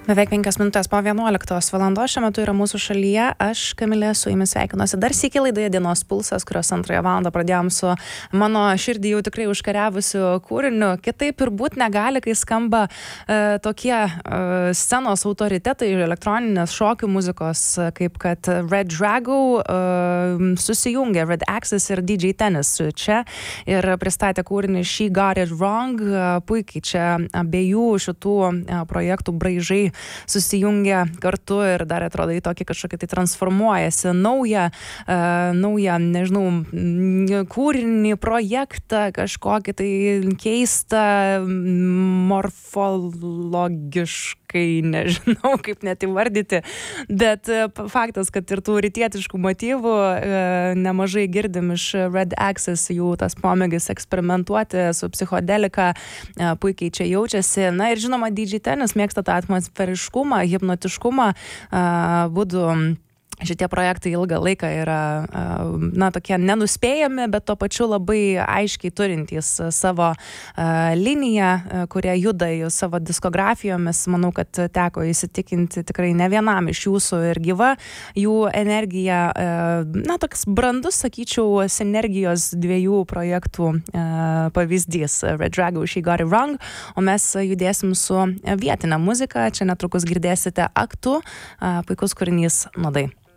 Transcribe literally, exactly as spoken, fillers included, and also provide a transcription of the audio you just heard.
Beveik penkios minutės po vienuoliktos valandos šiuo metu yra mūsų šalyje. Aš, Kamilė, su jumis sveikinuosi dar sykį laidoje Dienos pulsas, kurios antrąją valandą pradėjom su mano širdį jau tikrai užkariavusiu kūriniu. Kitaip ir būt negali, kai skamba e, tokie e, scenos autoritetai ir elektroninės šokių muzikos, kaip kad Red Dragon e, susijungė Red Axis ir D J Tennis čia ir pristatė kūrinį She Got It Wrong. Puikiai čia abiejų šitų e, projektų braižai susijungia kartu ir dar atrodo į tokį kažkokį tai transformuojasi naują, uh, naują, nežinau, kūrinį, projektą, kažkokį tai keistą, morfologiškai, nežinau, kaip net įvardyti, bet uh, faktas, kad ir tų rytietiškų motyvų uh, nemažai girdim iš Red Axis, jų tas pomėgis eksperimentuoti su psichodelika uh, puikiai čia jaučiasi. Na ir žinoma, D J Tennis mėgsta tą atmosferą, feriškumą, hipnotiškumą, būdų šitie projektai ilgą laiką yra, na, tokie nenuspėjami, bet to pačiu labai aiškiai turintys savo liniją, kurie juda į savo diskografijomis. Manau, kad teko įsitikinti tikrai ne vienam iš jūsų ir gyva jų energija, na, toks brandus, sakyčiau, sinergijos dviejų projektų pavyzdys. Red Dragon, She Got It Wrong, o mes judėsim su vietinė muzika. Čia netrukus girdėsite Aktu, puikus kūrinys Nuodai.